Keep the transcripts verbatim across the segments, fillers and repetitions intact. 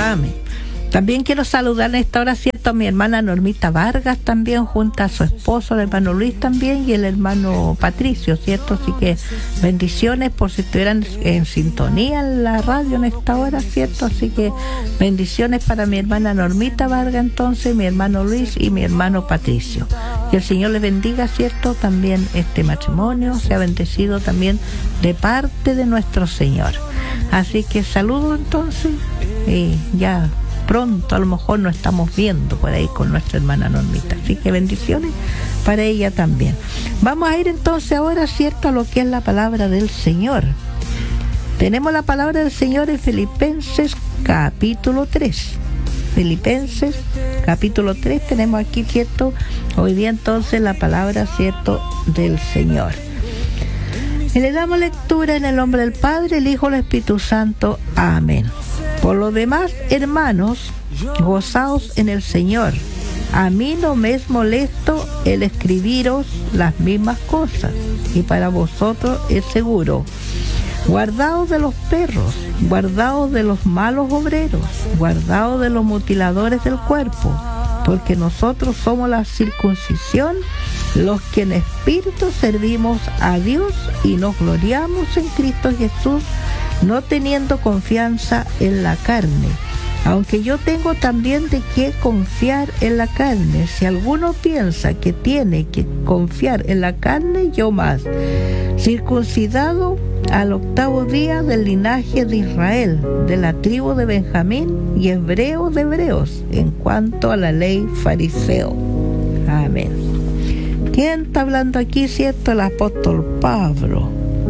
Amén. También quiero saludar en esta hora, ¿cierto?, a mi hermana Normita Vargas también, junto a su esposo, el hermano Luis también, y el hermano Patricio, ¿cierto? Así que bendiciones por si estuvieran en sintonía en la radio en esta hora, ¿cierto? Así que bendiciones para mi hermana Normita Vargas, entonces, mi hermano Luis y mi hermano Patricio. Que el Señor les bendiga, ¿cierto? También este matrimonio sea bendecido también de parte de nuestro Señor. Así que saludo entonces, y ya pronto a lo mejor nos estamos viendo por ahí con nuestra hermana Normita, así que bendiciones para ella también. Vamos a ir entonces ahora, ¿cierto?, a lo que es la palabra del Señor. Tenemos la palabra del Señor en Filipenses capítulo tres. Filipenses capítulo tres tenemos aquí, ¿cierto? Hoy día entonces la palabra, ¿cierto?, del Señor. Y le damos lectura en el nombre del Padre, el Hijo y el Espíritu Santo. Amén. Por lo demás, hermanos, gozaos en el Señor. A mí no me es molesto el escribiros las mismas cosas, y para vosotros es seguro. Guardaos de los perros, guardaos de los malos obreros, guardaos de los mutiladores del cuerpo, porque nosotros somos la circuncisión, los que en espíritu servimos a Dios y nos gloriamos en Cristo Jesús, no teniendo confianza en la carne. Aunque yo tengo también de qué confiar en la carne. Si alguno piensa que tiene que confiar en la carne, yo más. Circuncidado al octavo día del linaje de Israel, de la tribu de Benjamín, y hebreo de hebreos, en cuanto a la ley fariseo. Amén. ¿Quién está hablando aquí, cierto? El apóstol Pablo.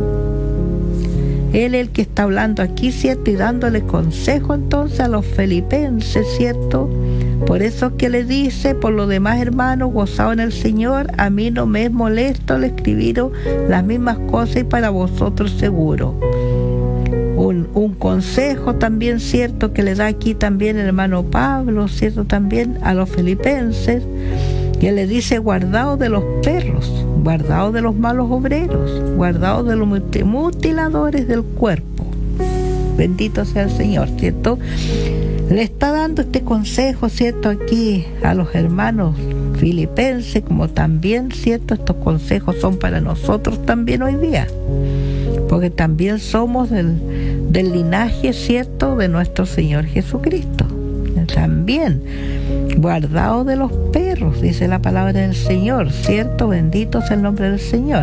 Él es el que está hablando aquí, ¿cierto? Y dándole consejo entonces a los filipenses, ¿cierto? Por eso que le dice, por lo demás, hermanos, gozaos en el Señor. A mí no me es molesto el escribiros las mismas cosas, y para vosotros seguro. Un, un consejo también, ¿cierto?, que le da aquí también el hermano Pablo, ¿cierto?, también a los filipenses. Y él le dice, guardaos de los perros, guardaos de los malos obreros, guardaos de los mutiladores del cuerpo. Bendito sea el Señor, ¿cierto? Le está dando este consejo, ¿cierto?, aquí a los hermanos filipenses, como también, ¿cierto?, estos consejos son para nosotros también hoy día, porque también somos del, del linaje, ¿cierto?, de nuestro Señor Jesucristo. También guardaos de los perros, dice la palabra del Señor, ¿cierto? Bendito sea el nombre del Señor.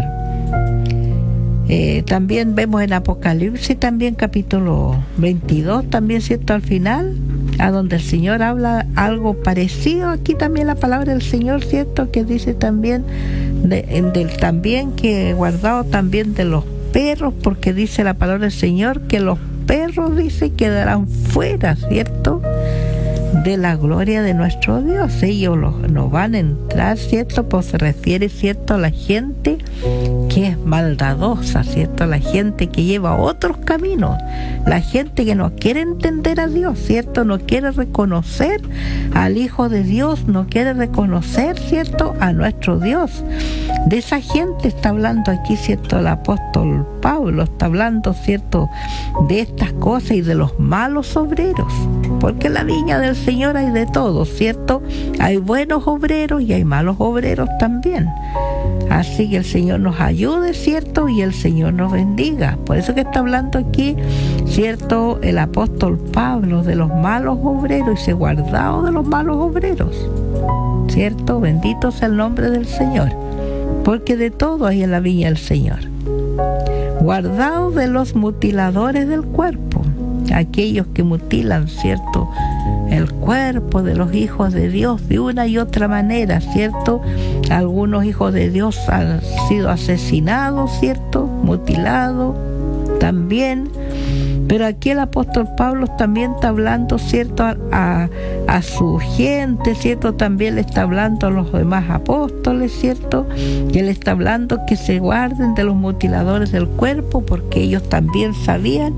Eh, también vemos en Apocalipsis, también capítulo veintidós, también, ¿cierto?, al final, a donde el Señor habla algo parecido. Aquí también la palabra del Señor, ¿cierto?, que dice también de, del también que guardaos también de los perros, porque dice la palabra del Señor que los perros, dice, quedarán fuera, ¿cierto?, de la gloria de nuestro Dios. Ellos los, no van a entrar, ¿cierto? Pues se refiere, ¿cierto?, a la gente que es maldadosa, ¿cierto?, a la gente que lleva otros caminos, la gente que no quiere entender a Dios, ¿cierto?, no quiere reconocer al Hijo de Dios, no quiere reconocer, ¿cierto?, a nuestro Dios. De esa gente está hablando aquí, ¿cierto?, el apóstol Pablo, está hablando, ¿cierto?, de estas cosas y de los malos obreros, porque en la viña del Señor hay de todo, ¿cierto? Hay buenos obreros y hay malos obreros también. Así que el Señor nos ayude, ¿cierto? Y el Señor nos bendiga. Por eso que está hablando aquí, ¿cierto?, el apóstol Pablo de los malos obreros, y se guardado de los malos obreros, ¿cierto? Bendito sea el nombre del Señor, porque de todo hay en la viña del Señor. Guardado de los mutiladores del cuerpo, aquellos que mutilan, ¿cierto?, el cuerpo de los hijos de Dios de una y otra manera, ¿cierto? Algunos hijos de Dios han sido asesinados, ¿cierto?, mutilados también. Pero aquí el apóstol Pablo también está hablando, ¿cierto?, a, a, a su gente, ¿cierto? También le está hablando a los demás apóstoles, ¿cierto? Y él está hablando que se guarden de los mutiladores del cuerpo, porque ellos también sabían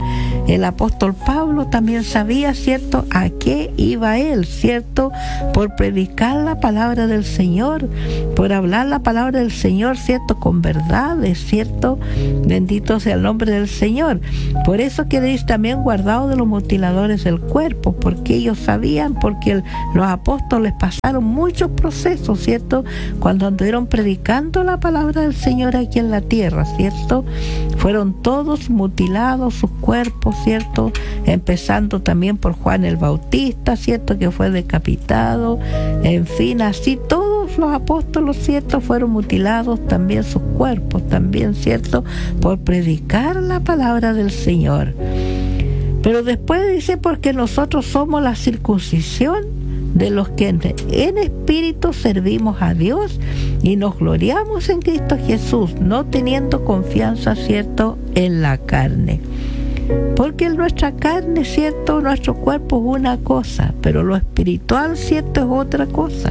el apóstol Pablo también sabía, ¿cierto?, a qué iba él, ¿cierto?, por predicar la palabra del Señor, por hablar la palabra del Señor, ¿cierto?, con verdades, ¿cierto? Bendito sea el nombre del Señor. Por eso queréis también guardado de los mutiladores del cuerpo, porque ellos sabían, porque el, los apóstoles pasaron muchos procesos, ¿cierto?, cuando anduvieron predicando la palabra del Señor aquí en la tierra, ¿cierto? Fueron todos mutilados sus cuerpos, ¿cierto? Empezando también por Juan el Bautista, ¿cierto?, que fue decapitado. En fin, así todos los apóstoles, ¿cierto?, fueron mutilados también sus cuerpos, también, ¿cierto?, por predicar la palabra del Señor. Pero después dice, porque nosotros somos la circuncisión de los que en, en espíritu servimos a Dios y nos gloriamos en Cristo Jesús, no teniendo confianza, ¿cierto?, en la carne. Porque en nuestra carne, ¿cierto?, nuestro cuerpo es una cosa, pero lo espiritual, ¿cierto?, es otra cosa.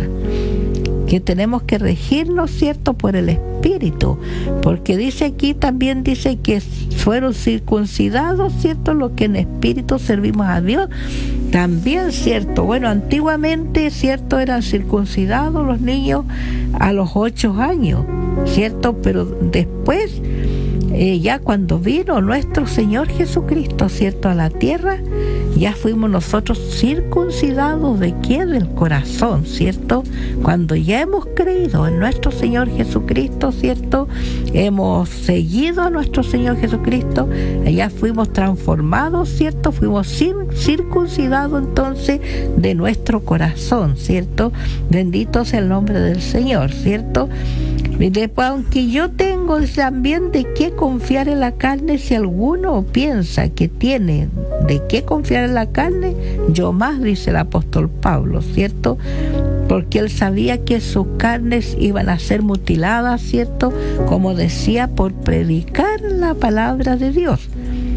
Que tenemos que regirnos, ¿cierto?, por el Espíritu, porque dice aquí, también dice que fueron circuncidados, ¿cierto?, los que en espíritu servimos a Dios, también, ¿cierto? Bueno, antiguamente, ¿cierto?, eran circuncidados los niños a los ocho años, ¿cierto? Pero después, eh, ya cuando vino nuestro Señor Jesucristo, ¿cierto?, a la tierra, ya fuimos nosotros circuncidados de qué, del corazón, ¿cierto? Cuando ya hemos creído en nuestro Señor Jesucristo, ¿cierto?, hemos seguido a nuestro Señor Jesucristo, ya fuimos transformados, ¿cierto?, fuimos circuncidados entonces de nuestro corazón, ¿cierto? Bendito sea el nombre del Señor, ¿cierto? Y después, aunque yo tengo también de qué confiar en la carne, si alguno piensa que tiene de qué confiar en la carne, yo más, dice el apóstol Pablo, ¿cierto? Porque él sabía que sus carnes iban a ser mutiladas, ¿cierto?, como decía, por predicar la palabra de Dios.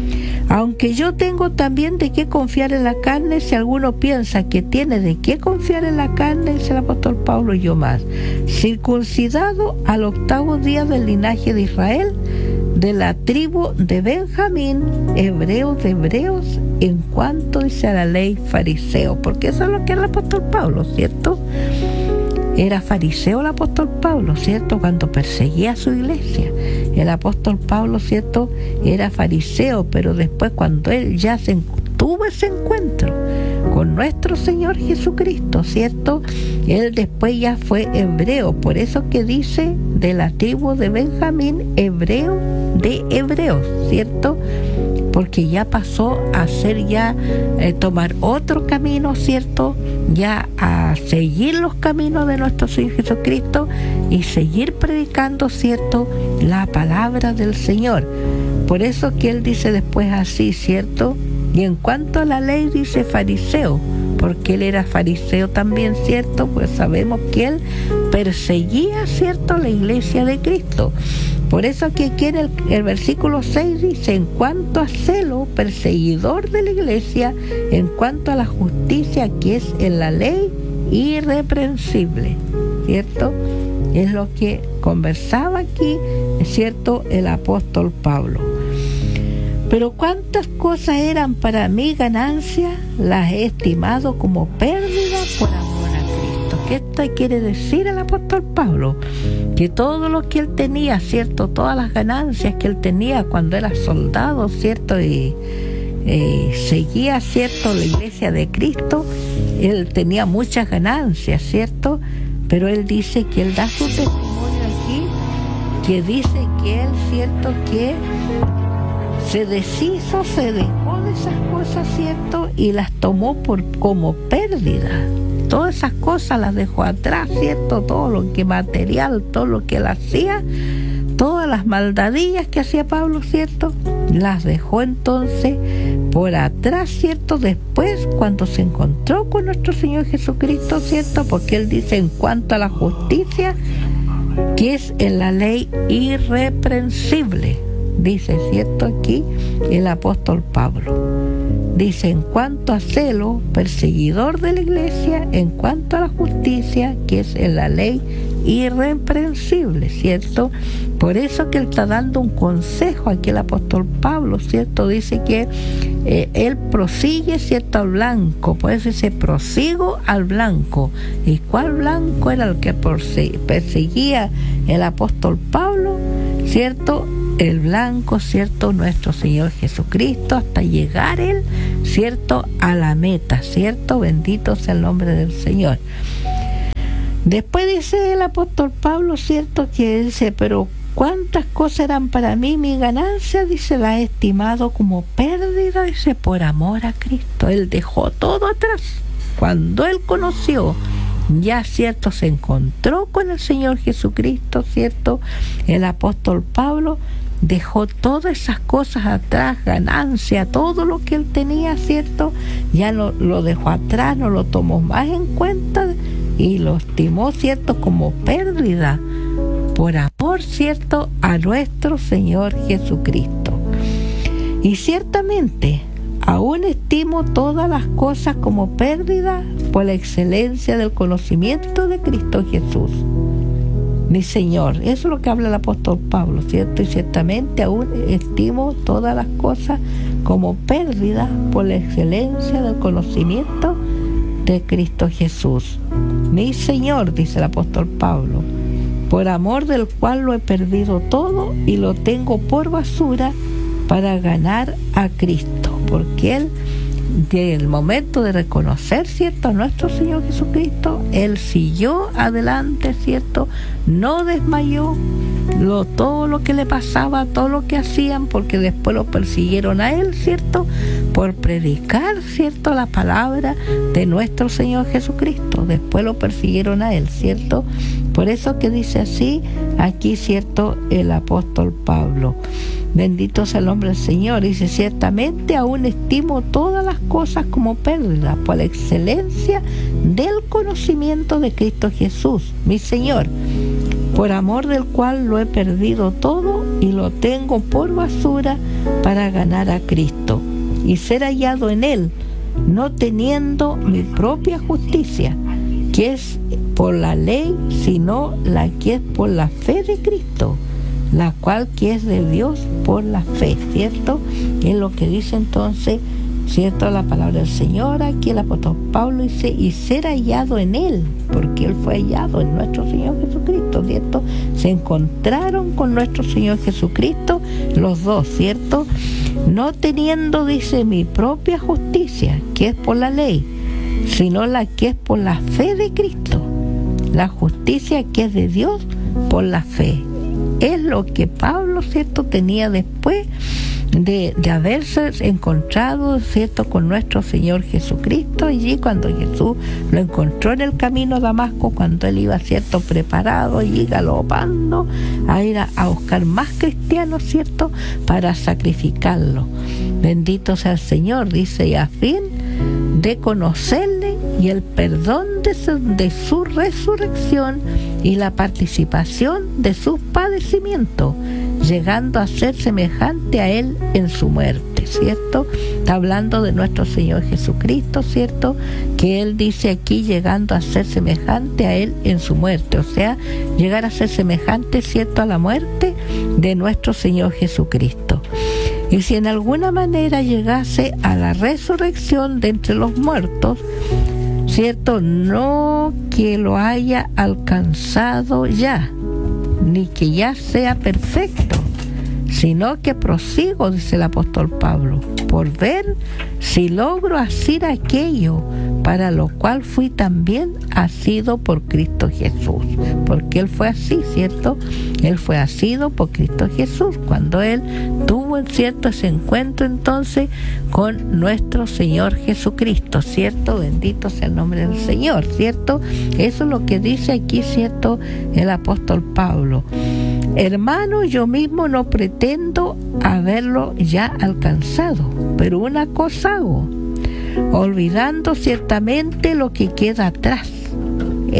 Aunque yo tengo también de qué confiar en la carne, si alguno piensa que tiene de qué confiar en la carne, dice el apóstol Pablo, yo más. Circuncidado al octavo día del linaje de Israel, de la tribu de Benjamín, hebreo de hebreos, en cuanto dice a la ley, fariseo. Porque eso es lo que era el apóstol Pablo, ¿cierto? Era fariseo el apóstol Pablo, ¿cierto?, cuando perseguía a su iglesia. El apóstol Pablo, ¿cierto?, era fariseo, pero después, cuando él ya se tuvo ese encuentro con nuestro Señor Jesucristo, ¿cierto?, él después ya fue hebreo. Por eso que dice de la tribu de Benjamín, hebreo de hebreos, ¿cierto?, porque ya pasó a ser ya, eh, tomar otro camino, ¿cierto?, ya a seguir los caminos de nuestro Señor Jesucristo y seguir predicando, ¿cierto?, la palabra del Señor. Por eso que él dice después así, ¿cierto? Y en cuanto a la ley, dice fariseo, porque él era fariseo también, ¿cierto? Pues sabemos que él perseguía, ¿cierto?, la iglesia de Cristo. Por eso que aquí en el, el versículo seis dice, en cuanto a celo, perseguidor de la iglesia, en cuanto a la justicia que es en la ley, irreprensible, ¿cierto? Es lo que conversaba aquí, ¿cierto?, el apóstol Pablo. Pero cuántas cosas eran para mí ganancia, las he estimado como pérdida por amor a Cristo. ¿Qué esto quiere decir el apóstol Pablo? Que todo lo que él tenía, ¿cierto?, todas las ganancias que él tenía cuando era soldado, ¿cierto?, y eh, seguía, ¿cierto?, la iglesia de Cristo, él tenía muchas ganancias, ¿cierto? Pero él dice que él da su testimonio aquí, que dice que él, ¿cierto?, que se deshizo, se dejó de esas cosas, ¿cierto?, y las tomó por como pérdida. Todas esas cosas las dejó atrás, ¿cierto? Todo lo que material, todo lo que él hacía, todas las maldadillas que hacía Pablo, ¿cierto?, las dejó entonces por atrás, ¿cierto? Después, cuando se encontró con nuestro Señor Jesucristo, ¿cierto? Porque él dice, en cuanto a la justicia, que es en la ley irreprensible, dice, ¿cierto?, aquí el apóstol Pablo. Dice, en cuanto a celo, perseguidor de la iglesia, en cuanto a la justicia, que es en la ley irreprensible, ¿cierto? Por eso que él está dando un consejo aquí el apóstol Pablo, ¿cierto? Dice que eh, él prosigue, ¿cierto?, al blanco. Por eso dice, prosigo al blanco. ¿Y cuál blanco era el que perseguía el apóstol Pablo? ¿Cierto? El blanco, ¿cierto?, nuestro Señor Jesucristo, hasta llegar él, ¿cierto?, a la meta, ¿cierto? Bendito sea el nombre del Señor. Después dice el apóstol Pablo, ¿cierto?, que dice, pero cuántas cosas eran para mí mi ganancia, dice, la he estimado como pérdida, dice, por amor a Cristo. Él dejó todo atrás. Cuando él conoció, ya, ¿cierto?, se encontró con el Señor Jesucristo, ¿cierto? El apóstol Pablo dejó todas esas cosas atrás, ganancia, todo lo que él tenía, ¿cierto? Ya lo, lo dejó atrás, no lo tomó más en cuenta y lo estimó, ¿cierto?, como pérdida por amor, ¿cierto?, a nuestro Señor Jesucristo. Y ciertamente aún estimo todas las cosas como pérdida por la excelencia del conocimiento de Cristo Jesús, mi Señor. Eso es lo que habla el apóstol Pablo, ¿cierto? Y ciertamente aún estimo todas las cosas como pérdida por la excelencia del conocimiento de Cristo Jesús, mi Señor, dice el apóstol Pablo, por amor del cual lo he perdido todo y lo tengo por basura para ganar a Cristo. Porque él, desde el momento de reconocer, ¿cierto?, a nuestro Señor Jesucristo, él siguió adelante, ¿cierto? No desmayó. Lo, todo lo que le pasaba, todo lo que hacían, porque después lo persiguieron a él, ¿cierto?, por predicar, ¿cierto?, la palabra de nuestro Señor Jesucristo. Después lo persiguieron a él, ¿cierto? Por eso que dice así aquí, ¿cierto?, el apóstol Pablo. Bendito sea el nombre del Señor. Dice, ciertamente aún estimo todas las cosas como pérdida por la excelencia del conocimiento de Cristo Jesús, mi Señor, por amor del cual lo he perdido todo y lo tengo por basura para ganar a Cristo y ser hallado en él, no teniendo mi propia justicia, que es por la ley, sino la que es por la fe de Cristo, la cual que es de Dios por la fe, ¿cierto? Es lo que dice entonces, ¿cierto?, la palabra del Señor. Aquí el apóstol Pablo dice, y ser hallado en él, porque él fue hallado en nuestro Señor Jesucristo, ¿cierto? Se encontraron con nuestro Señor Jesucristo los dos, ¿cierto? No teniendo, dice, mi propia justicia, que es por la ley, sino la que es por la fe de Cristo, la justicia que es de Dios por la fe. Es lo que Pablo, ¿cierto?, tenía después de, de haberse encontrado, ¿cierto?, con nuestro Señor Jesucristo. Allí cuando Jesús lo encontró en el camino a Damasco, cuando él iba, ¿cierto?, preparado y galopando a ir a, a buscar más cristianos, ¿cierto?, para sacrificarlo. Bendito sea el Señor, dice, y a fin de conocerle y el perdón de su, de su resurrección y la participación de sus padecimientos, llegando a ser semejante a él en su muerte, ¿cierto? Está hablando de nuestro Señor Jesucristo, ¿cierto?, que él dice aquí, llegando a ser semejante a él en su muerte, o sea, llegar a ser semejante, ¿cierto?, a la muerte de nuestro Señor Jesucristo. Y si en alguna manera llegase a la resurrección de entre los muertos, ¿cierto?, no que lo haya alcanzado ya, ni que ya sea perfecto, sino que prosigo, dice el apóstol Pablo, por ver si logro hacer aquello para lo cual fui también asido por Cristo Jesús. Porque él fue así, ¿cierto? Él fue asido por Cristo Jesús cuando él tuvo, ¿cierto?, ese encuentro entonces con nuestro Señor Jesucristo, ¿cierto? Bendito sea el nombre del Señor, ¿cierto? Eso es lo que dice aquí, ¿cierto?, el apóstol Pablo. Hermano, yo mismo no pretendo haberlo ya alcanzado, pero una cosa hago, olvidando ciertamente lo que queda atrás. Él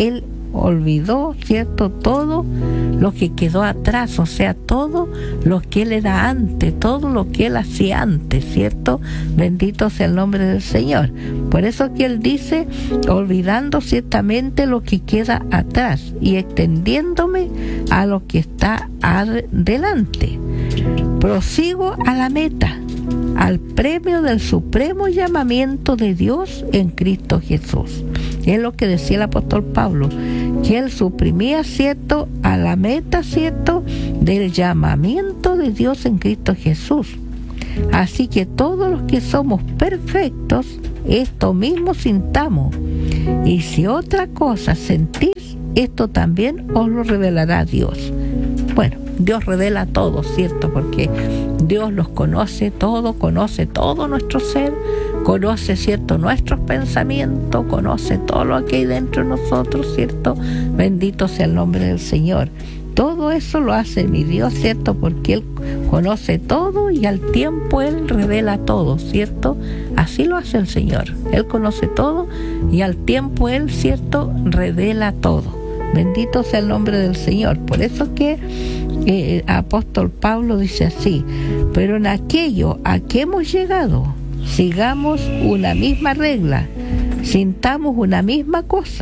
olvidó, ¿cierto? Todo lo que quedó atrás, o sea, todo lo que él era antes, todo lo que él hacía antes, ¿cierto? Bendito sea el nombre del Señor. Por eso que él dice, olvidando ciertamente lo que queda atrás y extendiéndome a lo que está adelante. Prosigo a la meta, al premio del supremo llamamiento de Dios en Cristo Jesús. Es lo que decía el apóstol Pablo, que él suprimía, ¿cierto?, a la meta, ¿cierto?, del llamamiento de Dios en Cristo Jesús. Así que todos los que somos perfectos, esto mismo sintamos. Y si otra cosa sentís, esto también os lo revelará Dios. Bueno, Dios revela todo, ¿cierto? Porque Dios los conoce todo, conoce todo nuestro ser, conoce, ¿cierto?, nuestros pensamientos, conoce todo lo que hay dentro de nosotros, ¿cierto? Bendito sea el nombre del Señor. Todo eso lo hace mi Dios, ¿cierto? Porque Él conoce todo y al tiempo Él revela todo, ¿cierto? Así lo hace el Señor. Él conoce todo y al tiempo Él, ¿cierto?, revela todo. Bendito sea el nombre del Señor. Por eso que eh, apóstol Pablo dice así: pero en aquello a que hemos llegado, sigamos una misma regla, sintamos una misma cosa.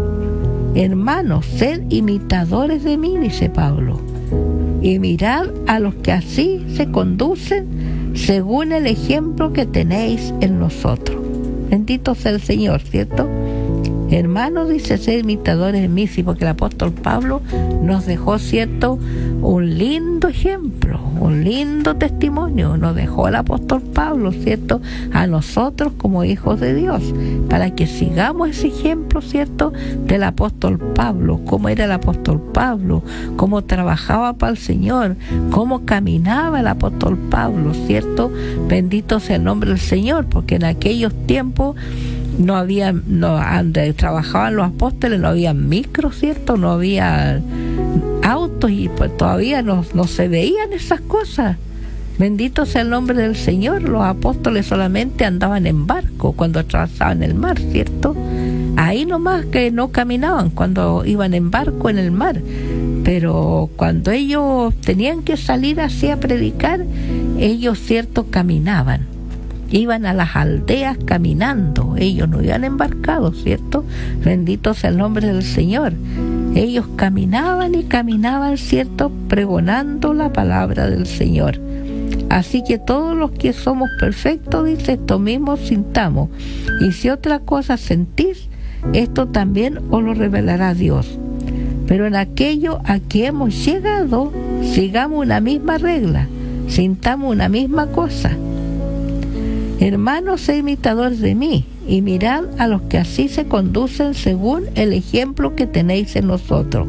Hermanos, sed imitadores de mí, dice Pablo, y mirad a los que así se conducen según el ejemplo que tenéis en nosotros. Bendito sea el Señor, ¿cierto? Hermanos, dice, ser imitadores de mí, sí, porque el apóstol Pablo nos dejó, ¿cierto?, un lindo ejemplo, un lindo testimonio, nos dejó el apóstol Pablo, ¿cierto?, a nosotros como hijos de Dios, para que sigamos ese ejemplo, ¿cierto?, del apóstol Pablo, cómo era el apóstol Pablo, cómo trabajaba para el Señor, cómo caminaba el apóstol Pablo, ¿cierto? Bendito sea el nombre del Señor, porque en aquellos tiempos no había, no, donde trabajaban los apóstoles no había micros, ¿cierto? No había autos y pues todavía no, no se veían esas cosas. Bendito sea el nombre del Señor. Los apóstoles solamente andaban en barco cuando atravesaban el mar, ¿cierto? Ahí nomás que no caminaban cuando iban en barco en el mar. Pero cuando ellos tenían que salir así a predicar, ellos, ¿cierto?, caminaban. Iban a las aldeas caminando, ellos no iban embarcados, ¿cierto? Bendito sea el nombre del Señor. Ellos caminaban y caminaban, ¿cierto?, pregonando la palabra del Señor. Así que todos los que somos perfectos, dice, esto mismo sintamos. Y si otra cosa sentís, esto también os lo revelará Dios. Pero en aquello a que hemos llegado, sigamos una misma regla, sintamos una misma cosa. Hermanos, sed imitadores de mí, y mirad a los que así se conducen según el ejemplo que tenéis en nosotros.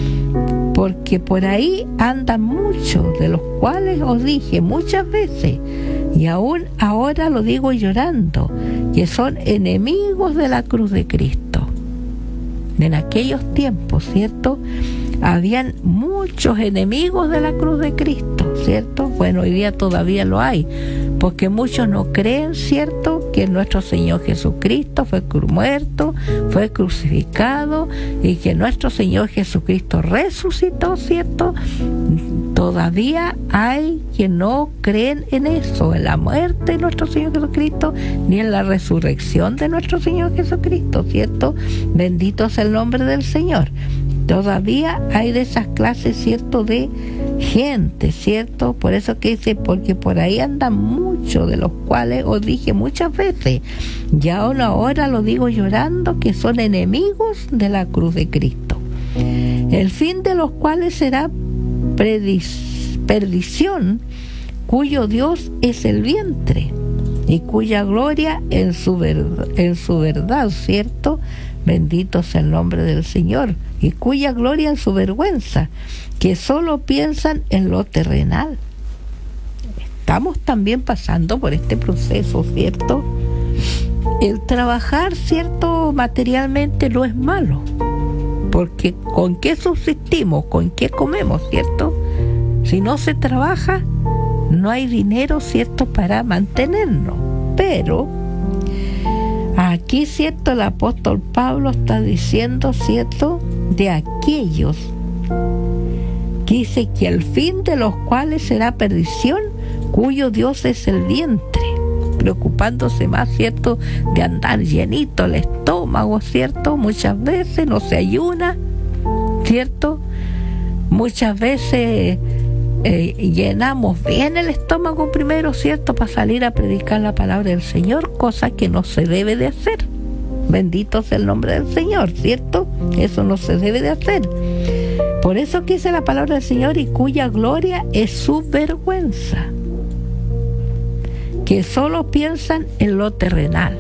Porque por ahí andan muchos, de los cuales os dije muchas veces, y aún ahora lo digo llorando, que son enemigos de la cruz de Cristo. En aquellos tiempos, ¿cierto?, habían muchos enemigos de la cruz de Cristo, ¿cierto? Bueno, hoy día todavía lo hay, porque muchos no creen, ¿cierto?, que nuestro Señor Jesucristo fue muerto, fue crucificado y que nuestro Señor Jesucristo resucitó, ¿cierto? Todavía hay que no creen en eso, en la muerte de nuestro Señor Jesucristo, ni en la resurrección de nuestro Señor Jesucristo, ¿cierto? Bendito sea el nombre del Señor. Todavía hay de esas clases, ¿cierto?, de gente, ¿cierto? Por eso que dice, porque por ahí andan muchos, de los cuales os dije muchas veces, y aún ahora lo digo llorando, que son enemigos de la cruz de Cristo, el fin de los cuales será predis- perdición, cuyo Dios es el vientre, y cuya gloria en su, ver- en su verdad, ¿cierto? Bendito sea el nombre del Señor, y cuya gloria en su vergüenza, que solo piensan en lo terrenal. Estamos también pasando por este proceso, ¿cierto? El trabajar, ¿cierto?, materialmente no es malo, porque ¿con qué subsistimos? ¿Con qué comemos, cierto? Si no se trabaja, no hay dinero, ¿cierto?, para mantenernos. Pero aquí, ¿cierto?, el apóstol Pablo está diciendo, ¿cierto?, de aquellos que dice que el fin de los cuales será perdición, cuyo Dios es el vientre, preocupándose más, ¿cierto?, de andar llenito el estómago, ¿cierto? Muchas veces no se ayuna, ¿cierto? Muchas veces eh, llenamos bien el estómago primero, ¿cierto?, para salir a predicar la palabra del Señor, cosa que no se debe de hacer. Bendito sea el nombre del Señor, ¿cierto? Eso no se debe de hacer. Por eso que dice la palabra del Señor, y cuya gloria es su vergüenza, que solo piensan en lo terrenal.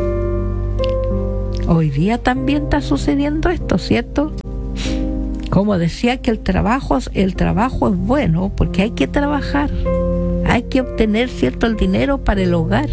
Hoy día también está sucediendo esto, ¿cierto? Como decía que el trabajo, el trabajo es bueno porque hay que trabajar, hay que obtener, ¿cierto?, el dinero para el hogar,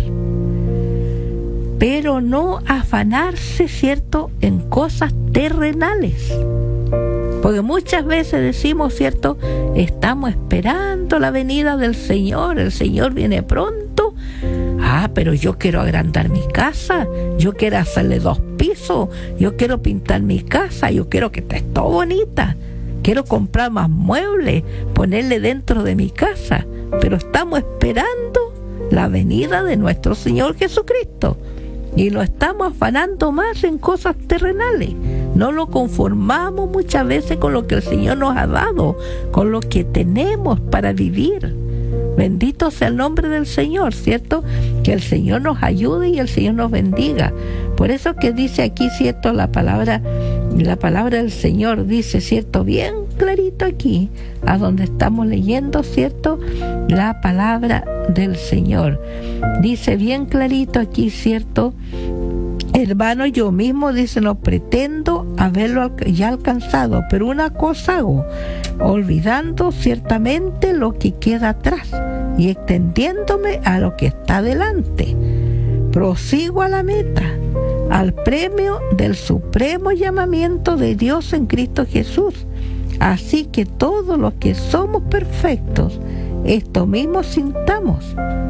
pero no afanarse, ¿cierto?, en cosas terrenales. Porque muchas veces decimos, ¿cierto?, estamos esperando la venida del Señor, el Señor viene pronto. Ah, pero yo quiero agrandar mi casa, yo quiero hacerle dos pisos, yo quiero pintar mi casa, yo quiero que esté todo bonita, quiero comprar más muebles, ponerle dentro de mi casa, pero estamos esperando la venida de nuestro Señor Jesucristo y lo estamos afanando más en cosas terrenales. No lo conformamos muchas veces con lo que el Señor nos ha dado, con lo que tenemos para vivir. Bendito sea el nombre del Señor, ¿cierto? Que el Señor nos ayude y el Señor nos bendiga. Por eso que dice aquí, ¿cierto?, la palabra, la palabra del Señor dice, ¿cierto?, bien clarito aquí, a donde estamos leyendo, ¿cierto?, la palabra del Señor. Dice bien clarito aquí, ¿cierto? Hermano, yo mismo, dice, no pretendo haberlo ya alcanzado, pero una cosa hago, olvidando ciertamente lo que queda atrás y extendiéndome a lo que está delante. Prosigo a la meta, al premio del supremo llamamiento de Dios en Cristo Jesús. Así que todos los que somos perfectos, esto mismo sintamos.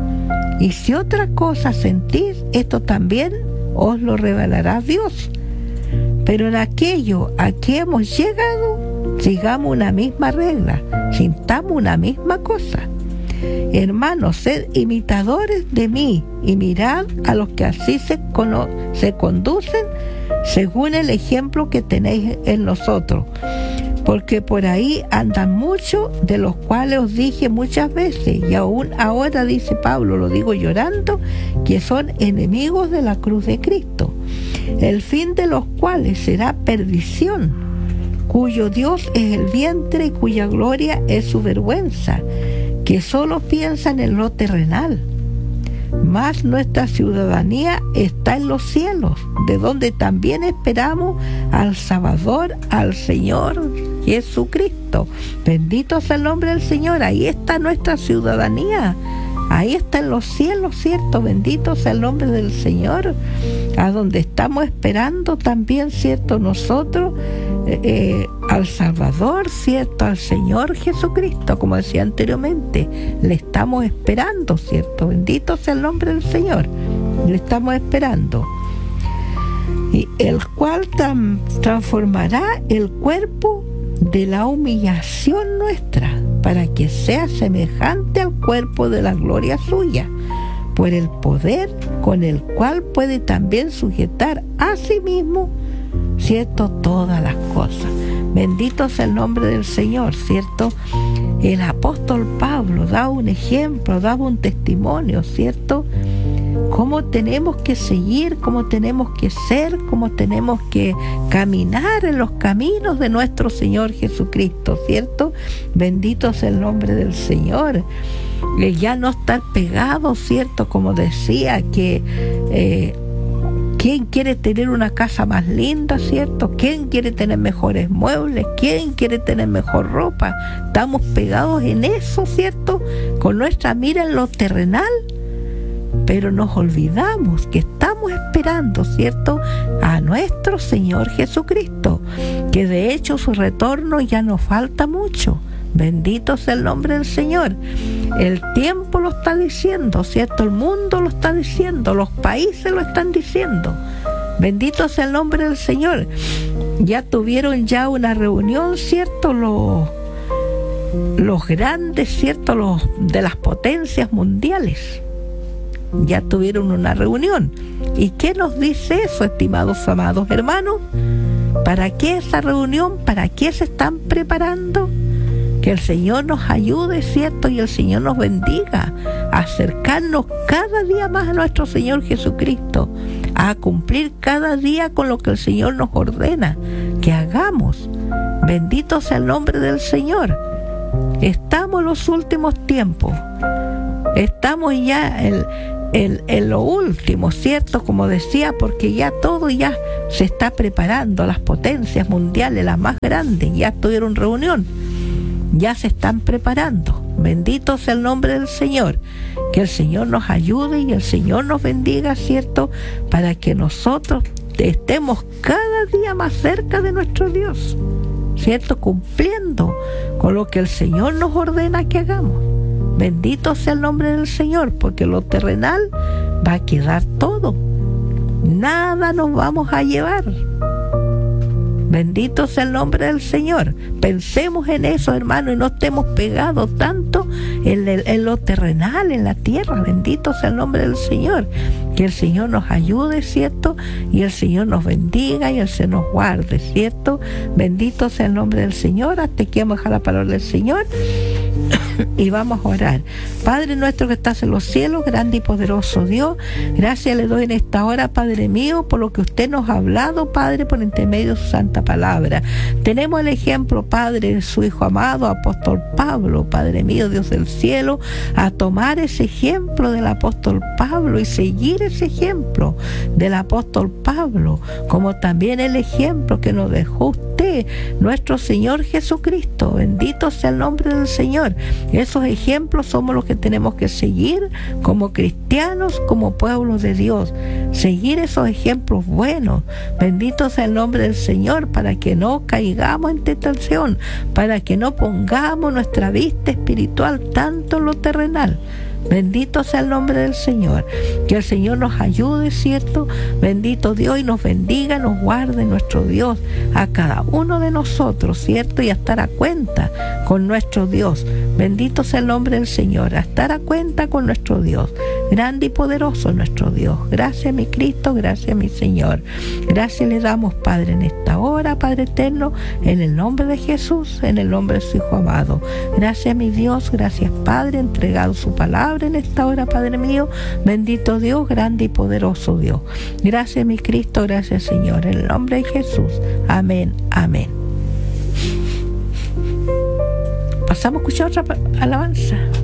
Y si otra cosa sentís, esto también os lo revelará Dios. Pero en aquello a que hemos llegado, sigamos una misma regla, sintamos una misma cosa. Hermanos, sed imitadores de mí y mirad a los que así se, cono- se conducen según el ejemplo que tenéis en nosotros. Porque por ahí andan muchos, de los cuales os dije muchas veces, y aún ahora, dice Pablo, lo digo llorando, que son enemigos de la cruz de Cristo, el fin de los cuales será perdición, cuyo Dios es el vientre y cuya gloria es su vergüenza, que solo piensan en lo terrenal. Mas nuestra ciudadanía está en los cielos, de donde también esperamos al Salvador, al Señor Jesucristo. Bendito sea el nombre del Señor. Ahí está nuestra ciudadanía, ahí está en los cielos, ¿cierto? Bendito sea el nombre del Señor, a donde estamos esperando también, ¿cierto?, nosotros eh, al Salvador, ¿cierto?, al Señor Jesucristo, como decía anteriormente, le estamos esperando, ¿cierto? Bendito sea el nombre del Señor, le estamos esperando. Y el cual tam, transformará el cuerpo de la humillación nuestra, para que sea semejante al cuerpo de la gloria suya, por el poder con el cual puede también sujetar a sí mismo, ¿cierto?, todas las cosas. Bendito sea el nombre del Señor, ¿cierto? El apóstol Pablo daba un ejemplo, daba un testimonio, ¿cierto?, cómo tenemos que seguir, cómo tenemos que ser, cómo tenemos que caminar en los caminos de nuestro Señor Jesucristo, ¿cierto? Bendito sea el nombre del Señor. Eh, ya no estar pegado, ¿cierto? Como decía, que eh, ¿quién quiere tener una casa más linda, ¿cierto? ¿Quién quiere tener mejores muebles? ¿Quién quiere tener mejor ropa? Estamos pegados en eso, ¿cierto? Con nuestra mira en lo terrenal, pero nos olvidamos que estamos esperando, ¿cierto?, a nuestro Señor Jesucristo, que de hecho su retorno ya nos falta mucho. Bendito sea el nombre del Señor. El tiempo lo está diciendo, ¿cierto? El mundo lo está diciendo, los países lo están diciendo. Bendito sea el nombre del Señor. ya tuvieron ya una reunión, ¿cierto? Los, los grandes, ¿cierto? Los de las potencias mundiales. Ya tuvieron una reunión. ¿Y qué nos dice eso, estimados amados hermanos? ¿Para qué esa reunión? ¿Para qué se están preparando? Que el Señor nos ayude, ¿cierto? Y el Señor nos bendiga a acercarnos cada día más a nuestro Señor Jesucristo, a cumplir cada día con lo que el Señor nos ordena que hagamos. Bendito sea el nombre del Señor. Estamos en los últimos tiempos. Estamos ya en, en, en lo último, ¿cierto? Como decía, porque ya todo ya se está preparando. Las potencias mundiales, las más grandes, ya tuvieron reunión. Ya se están preparando. Bendito sea el nombre del Señor. Que el Señor nos ayude y el Señor nos bendiga, ¿cierto? Para que nosotros estemos cada día más cerca de nuestro Dios, ¿cierto? Cumpliendo con lo que el Señor nos ordena que hagamos. Bendito sea el nombre del Señor, porque lo terrenal va a quedar todo. Nada nos vamos a llevar. Bendito sea el nombre del Señor. Pensemos en eso, hermano, y no estemos pegados tanto en, el, en lo terrenal, en la tierra. Bendito sea el nombre del Señor. Que el Señor nos ayude, ¿cierto? Y el Señor nos bendiga y el Señor nos guarde, ¿cierto? Bendito sea el nombre del Señor. Hasta aquí vamos a dejar la palabra del Señor. Y vamos a orar. Padre nuestro que estás en los cielos, grande y poderoso Dios, gracias le doy en esta hora, Padre mío, por lo que usted nos ha hablado, Padre, por intermedio de su santa palabra. Tenemos el ejemplo, Padre, de su Hijo amado, apóstol Pablo, Padre mío, Dios del cielo, a tomar ese ejemplo del apóstol Pablo y seguir ese ejemplo del apóstol Pablo, como también el ejemplo que nos dejó usted, nuestro Señor Jesucristo. Bendito sea el nombre del Señor. Esos ejemplos somos los que tenemos que seguir como cristianos, como pueblo de Dios. Seguir esos ejemplos buenos. Bendito sea el nombre del Señor, para que no caigamos en tentación, para que no pongamos nuestra vista espiritual tanto en lo terrenal. Bendito sea el nombre del Señor. Que el Señor nos ayude, ¿cierto? Bendito Dios, y nos bendiga, nos guarde nuestro Dios a cada uno de nosotros, ¿cierto? Y a estar a cuenta con nuestro Dios. Bendito sea el nombre del Señor. A estar a cuenta con nuestro Dios. Grande y poderoso nuestro Dios. Gracias, mi Cristo, gracias, mi Señor. Gracias le damos, Padre, en esta hora, Padre eterno, en el nombre de Jesús, en el nombre de su Hijo amado. Gracias, mi Dios, gracias, Padre, entregado su palabra en esta hora, Padre mío. Bendito Dios, grande y poderoso Dios. Gracias, mi Cristo, gracias, Señor, en el nombre de Jesús. Amén, amén. Pasamos a escuchar otra alabanza.